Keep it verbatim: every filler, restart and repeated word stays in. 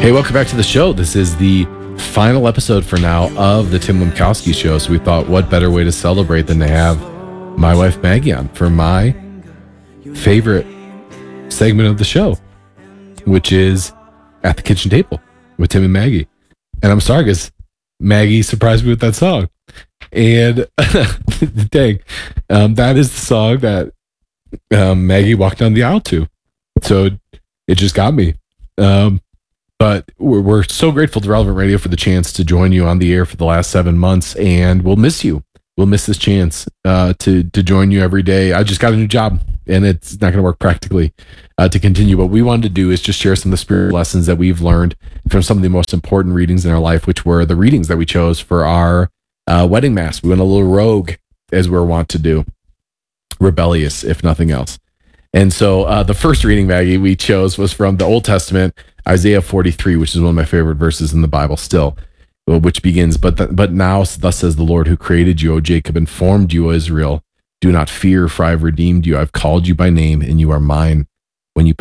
Hey, welcome back to the show. This is the final episode for now of the Tim Lemkowski Show. So we thought, what better way to celebrate than to have my wife Maggie on for my favorite segment of the show, which is At the Kitchen Table with Tim and Maggie. And I'm sorry, because Maggie surprised me with that song. And dang, um, that is the song that um, Maggie walked down the aisle to. So it just got me. Um, but we're, we're so grateful to Relevant Radio for the chance to join you on the air for the last seven months. And we'll miss you. We'll miss this chance uh, to, to join you every day. I just got a new job and it's not going to work practically uh, to continue. What we wanted to do is just share some of the spiritual lessons that we've learned from some of the most important readings in our life, which were the readings that we chose for our uh, wedding mass. We went a little rogue, as we're wont to do, rebellious, if nothing else. And so uh, the first reading, Maggie, we chose was from the Old Testament, Isaiah forty-three, which is one of my favorite verses in the Bible still, which begins, but th- but now thus says the Lord who created you, O Jacob, and formed you, O Israel. Do not fear, for I have redeemed you. I've called you by name, and you are mine.